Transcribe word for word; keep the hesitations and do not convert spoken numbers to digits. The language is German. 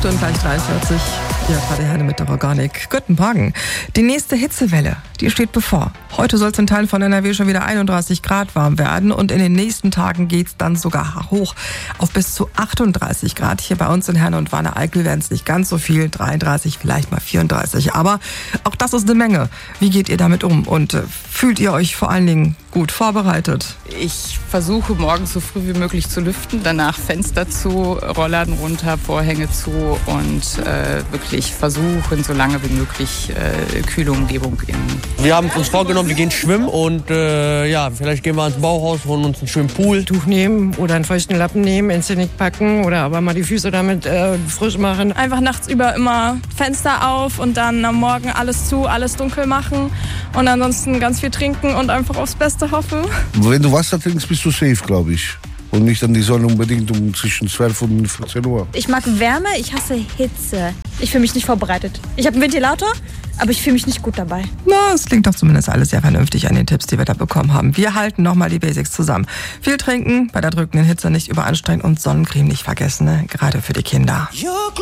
und gleich dreiundvierzig. Ja, gerade Herne mit der Organik. Guten Morgen. Die nächste Hitzewelle, die steht bevor. Heute soll es in Teilen von N R W schon wieder einunddreißig Grad warm werden und in den nächsten Tagen geht's dann sogar hoch auf bis zu achtunddreißig Grad. Hier bei uns in Herne und Wanne-Eickel werden es nicht ganz so viel, dreiunddreißig, vielleicht mal vierunddreißig. Aber auch das ist eine Menge. Wie geht ihr damit um und äh, fühlt ihr euch vor allen Dingen gut vorbereitet? Ich versuche morgens so früh wie möglich zu lüften, danach Fenster zu, Rollladen runter, Vorhänge zu und äh, wirklich versuchen, so lange wie möglich äh, kühle Umgebung in. Wir haben uns vorgenommen, wir gehen schwimmen und äh, ja, vielleicht gehen wir ans Bauhaus, holen uns einen schönen Pool. Tuch nehmen oder einen feuchten Lappen nehmen, ins Genick packen oder aber mal die Füße damit äh, frisch machen. Einfach nachts über immer Fenster auf und dann am Morgen alles zu, alles dunkel machen und ansonsten ganz viel trinken und einfach aufs Beste hoffen. Wenn du Wasser trinkst, bist du safe, glaube ich. Und nicht an die Sonne unbedingt um zwischen zwölf und vierzehn Uhr. Ich mag Wärme, ich hasse Hitze. Ich fühle mich nicht vorbereitet. Ich habe einen Ventilator, aber ich fühle mich nicht gut dabei. Na, es klingt doch zumindest alles sehr vernünftig an den Tipps, die wir da bekommen haben. Wir halten nochmal die Basics zusammen. Viel trinken, bei der drückenden Hitze nicht überanstrengen und Sonnencreme nicht vergessen, ne? Gerade für die Kinder.